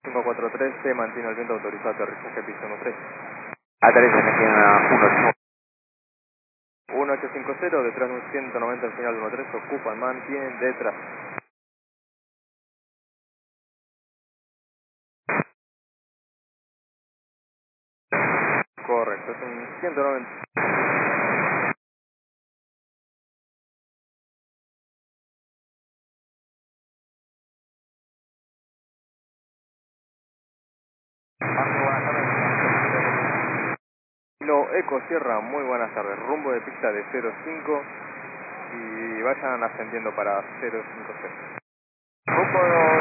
543, se mantiene el viento autorizado aterrizaje piso 13. Aterriza Argentina 1850, detrás de un 190 al final 13, ocupan, mantienen detrás. Correcto, es un 190. Kilo Eco Sierra, muy buenas tardes. Rumbo de pista de 05 y vayan ascendiendo para 050. Rumbo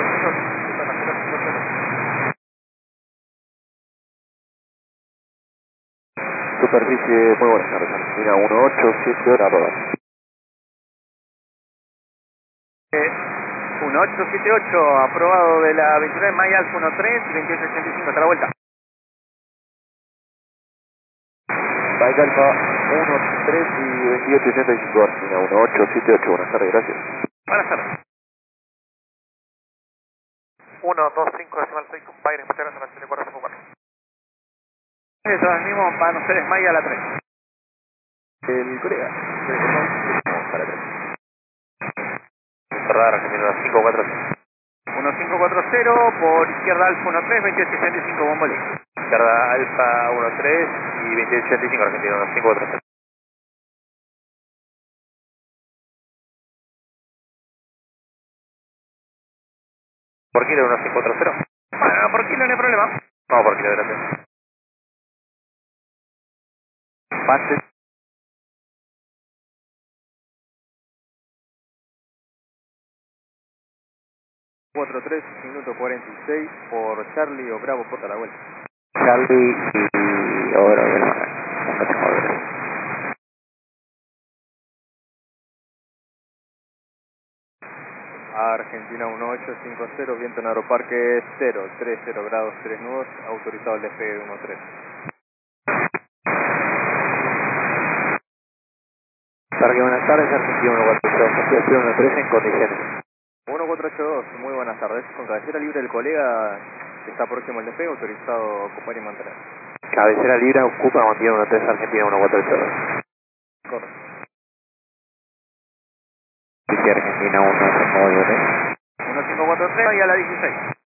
050. Superficie, muy buenas tardes, Argentina 1878, arroba. 1878, aprobado de la 29 Maya al 13 y 2885, hasta la vuelta. Bike Alfa 13 y 2885, Argentina 1878, buenas tardes, gracias. Buenas tardes. 125 decimal 6, Bayern, Inglaterra, Nacional 454. Eso es mismo, van ustedes Maya a la 3. El colega, para atrás. Cerrar Argentina 540. 1540, por izquierda Alfa 13, 2885, Bombolí. Izquierda Alfa 13 y 2885, Argentina 540. ¿Por kilo 1540? Bueno, por kilo no hay problema. No, por kilo, gracias. Pase. 43, minuto 46, por Charlie o Bravo, porta la vuelta. Charlie y ahora no tengo ver. Argentina 1850, viento en Aeroparque 030 grados 3 nudos, autorizado el despegue de 13. Parque, buenas tardes, Argentina 142, 13 en condiciones. 1482, muy buenas tardes. Con cabecera libre el colega está próximo al despegue, autorizado a ocupar y mantener. Cabecera libre, ocupa, mantiene 13, Argentina 1482. Correcto. Argentina 1, 1543 y a la 16.